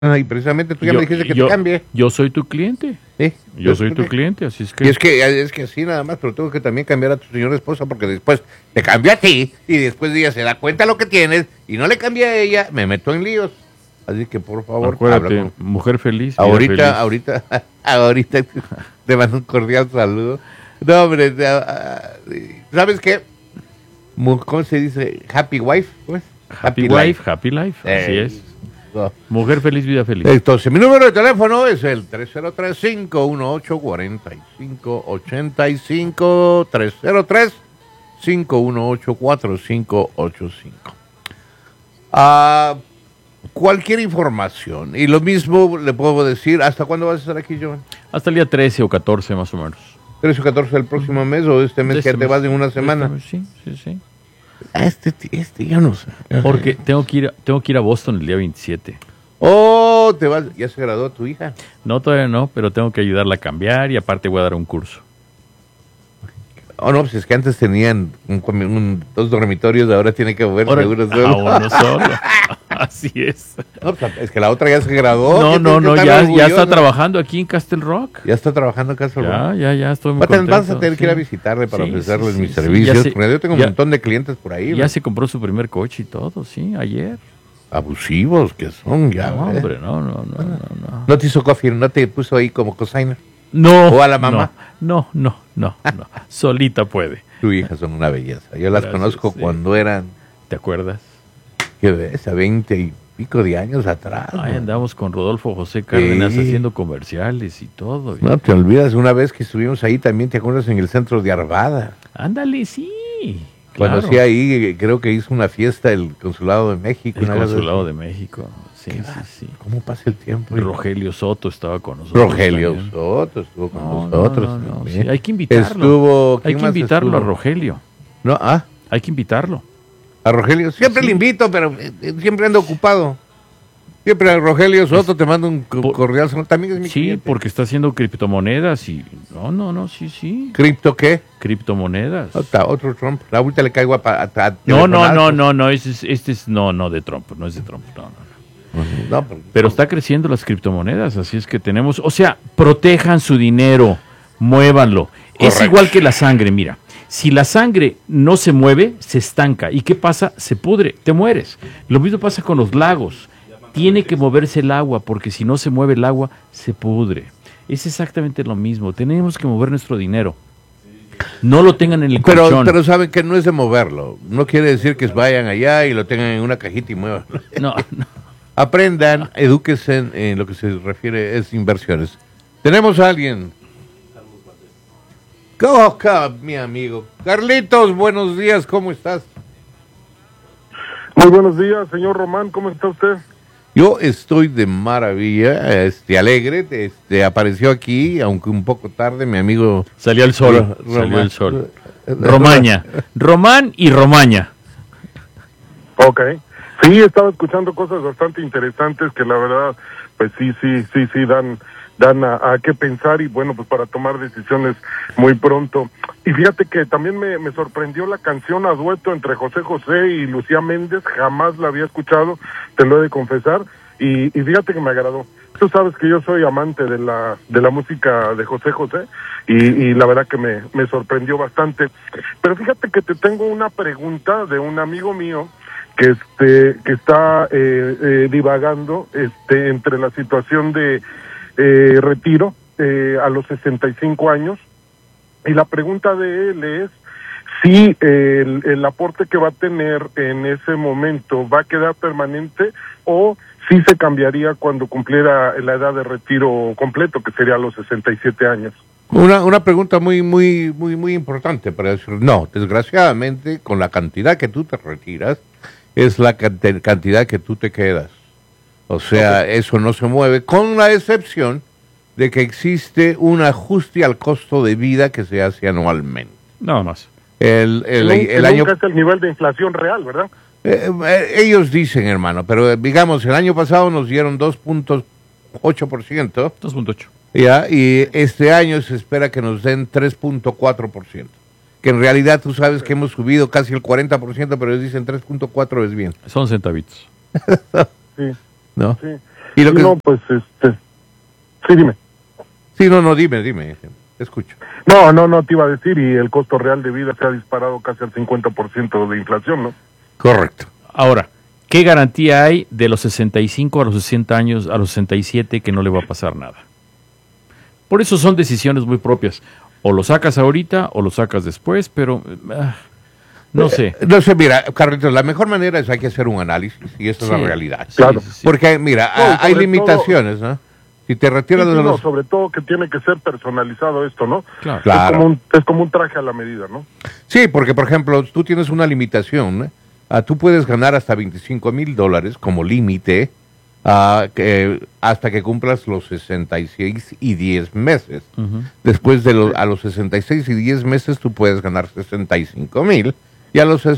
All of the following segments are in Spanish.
Y precisamente tú ya me dijiste que te cambie. Yo soy tu cliente. Sí, yo soy tu cliente, así es que... Y es que así nada más, pero tengo que también cambiar a tu señora esposa porque después te cambio a ti y después ella se da cuenta de lo que tienes y no le cambia a ella, me meto en líos. Así que por favor, acuérdate, mujer feliz, vida ahorita te mando un cordial saludo. No, hombre, ¿sabes qué? ¿Cómo se dice? Happy wife, pues. Happy wife, happy life, así es. No. Mujer feliz, vida feliz. Entonces, mi número de teléfono es el 303-518-4585, 303-518-4585. Cualquier información, y lo mismo le puedo decir, ¿hasta cuándo vas a estar aquí, Joven? Hasta el día 13 o 14 más o menos. 13 o 14 del próximo mes, o este mes que te vas en una semana. Sí. Yo no sé. Porque tengo que ir a Boston el día 27. Oh, te vas, ¿ya se graduó tu hija? No, todavía no, pero tengo que ayudarla a cambiar y aparte voy a dar un curso. Oh, no, pues es que antes tenían dos dormitorios, ahora tiene que moverse uno solo. Uno solo. Así es. No, pues, es que la otra ya se graduó. No, ya está trabajando aquí en Castle Rock. Ya está trabajando en Castle Rock. Ya estoy muy contento. Vas a tener que ir a visitarle para ofrecerles mis servicios. Porque yo tengo un montón de clientes por ahí. Ya se compró su primer coche y todo, sí, ayer. Abusivos que son, ya. No, hombre, no. ¿No te hizo coffee? ¿No te puso ahí como cosigner? No. ¿O a la mamá? No. Solita puede. Tu hija son una belleza. Yo las conozco cuando eran... ¿Te acuerdas? ¿Qué ves? A 20 y pico de años atrás. Ahí andamos con Rodolfo José Cárdenas haciendo comerciales y todo. No te olvidas, una vez que estuvimos ahí también, ¿te acuerdas? En el centro de Arvada. Ándale, sí. Cuando hacía ahí, creo que hizo una fiesta el Consulado de México. El Consulado de México, sí. ¿Cómo pasa el tiempo? Rogelio Soto estaba con nosotros. Rogelio Soto estuvo con nosotros. No. Sí, hay que invitarlo. Hay que invitarlo a Rogelio. Hay que invitarlo. A Rogelio, siempre le invito, pero siempre ando ocupado. Siempre a Rogelio Soto te mando un cordial saludo. También es mi cliente. Porque está haciendo criptomonedas y... No, sí. ¿Cripto qué? Criptomonedas. Otro Trump. La última le caigo a No, este es... No, de Trump, no es de Trump, no. Pero está creciendo las criptomonedas, así es que tenemos... O sea, protejan su dinero, muévanlo. Correcto. Es igual que la sangre, mira. Si la sangre no se mueve, se estanca. ¿Y qué pasa? Se pudre, te mueres. Lo mismo pasa con los lagos. Tiene que moverse el agua, porque si no se mueve el agua, se pudre. Es exactamente lo mismo. Tenemos que mover nuestro dinero. No lo tengan en el colchón. Pero saben que no es de moverlo. No quiere decir que vayan allá y lo tengan en una cajita y muevan. No. Aprendan, edúquense en lo que se refiere es inversiones. Tenemos a alguien. Mi amigo. Carlitos, buenos días, ¿cómo estás? Muy buenos días, señor Román, ¿cómo está usted? Yo estoy de maravilla, alegre, apareció aquí, aunque un poco tarde, mi amigo... Salió el sol. Romaña. Román y Romaña. Ok. Sí, estaba escuchando cosas bastante interesantes que la verdad, pues sí, dan a qué pensar y bueno, pues para tomar decisiones muy pronto. Y fíjate que también me sorprendió la canción a dueto entre José José y Lucía Méndez, jamás la había escuchado, te lo he de confesar, y fíjate que me agradó. Tú sabes que yo soy amante de la música de José José y la verdad que me sorprendió bastante. Pero fíjate que te tengo una pregunta de un amigo mío que está divagando entre la situación de retiro a los 65 años, y la pregunta de él es si el aporte que va a tener en ese momento va a quedar permanente o si se cambiaría cuando cumpliera la edad de retiro completo, que sería a los 67 años. Una pregunta muy importante para decir, no, desgraciadamente con la cantidad que tú te retiras es la cantidad que tú te quedas. O sea, eso no se mueve, con la excepción de que existe un ajuste al costo de vida que se hace anualmente. Nada más. El año... Nunca es el nivel de inflación real, ¿verdad? Ellos dicen, hermano, pero digamos, el año pasado nos dieron 2.8%. 2.8. Ya, y este año se espera que nos den 3.4%. Que en realidad tú sabes que hemos subido casi el 40%, pero ellos dicen 3.4 es bien. Son centavitos. Sí. ¿No? Sí. Y lo que... No, pues, sí, dime. Sí, no, dime, te escucho. No, te iba a decir, y el costo real de vida se ha disparado casi al 50% de inflación, ¿no? Correcto. Ahora, ¿qué garantía hay de los 65 a los 60 años, a los 67, que no le va a pasar nada? Por eso son decisiones muy propias. O lo sacas ahorita o lo sacas después, pero no sé. No sé, mira, Carlitos, la mejor manera es hay que hacer un análisis, y esa es la realidad. Claro. Porque, mira, hay limitaciones, ¿no? Si te retiras de los... sobre todo que tiene que ser personalizado esto, ¿no? Claro. Es como un traje a la medida, ¿no? Sí, porque, por ejemplo, tú tienes una limitación, ¿no? Tú puedes ganar hasta $25,000 como límite hasta que cumplas los 66 y 10 meses. Después de a los 66 y 10 meses tú puedes ganar 65,000 y a los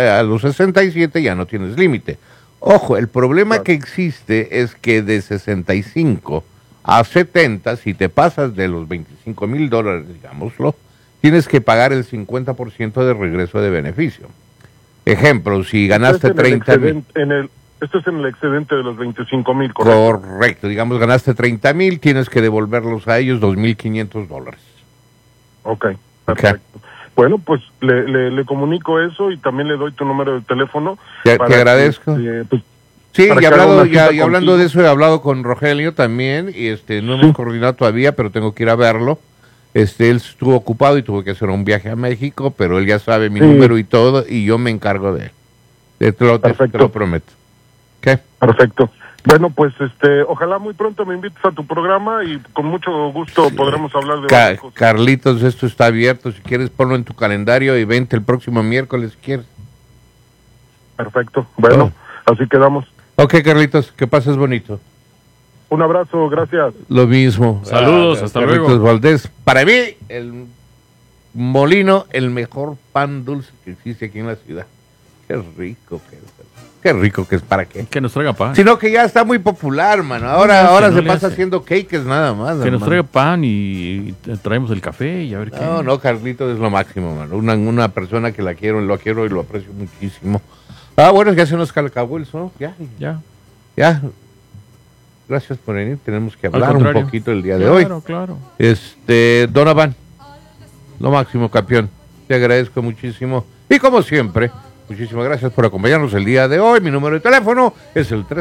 67 ya no tienes límite. Ojo, el problema que existe es que de 65 a 70, si te pasas de los $25,000, digámoslo, tienes que pagar el 50% de regreso de beneficio. Ejemplo, si ganaste 30,000. Esto es en el excedente de los 25,000, ¿correcto? Correcto, digamos, ganaste 30,000, tienes que devolverlos a ellos $2,500. Ok, perfecto. Bueno, pues le comunico eso y también le doy tu número de teléfono. Te agradezco. Sí, y hablando de eso, he hablado con Rogelio también, y no hemos coordinado todavía, pero tengo que ir a verlo. Él estuvo ocupado y tuvo que hacer un viaje a México, pero él ya sabe mi número y todo, y yo me encargo de él. Te lo prometo. ¿Qué? Perfecto. Bueno, pues ojalá muy pronto me invites a tu programa y con mucho gusto podremos hablar de varias cosas. Carlitos, esto está abierto. Si quieres, ponlo en tu calendario y vente el próximo miércoles si quieres. Perfecto. Bueno, así quedamos. Ok, Carlitos, que pases bonito. Un abrazo, gracias. Lo mismo. Saludos, hasta Carlitos luego. Valdés. Para mí, el Molino, el mejor pan dulce que existe aquí en la ciudad. Qué rico que es. Qué rico que es, ¿para qué? Que nos traiga pan. Sino que ya está muy popular, mano. Ahora se pasa haciendo cakes nada más. Que nos traiga pan y traemos el café y a ver qué. No, Carlitos es lo máximo, mano. Una persona que lo quiero y lo aprecio muchísimo. Bueno, ya se nos acabó el sol. Ya. Gracias por venir. Tenemos que hablar un poquito el día de hoy. Claro. Donovan, lo máximo, campeón. Te agradezco muchísimo. Y como siempre, muchísimas gracias por acompañarnos el día de hoy. Mi número de teléfono es el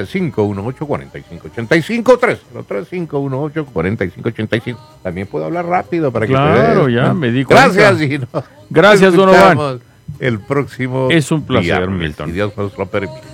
303-518-4585. 303-518-4585. También puedo hablar rápido para que te veas. Claro, ya me di cuenta. Gracias, Gracias, Donovan. El próximo es un placer, viernes, Milton. si Dios nos lo permite.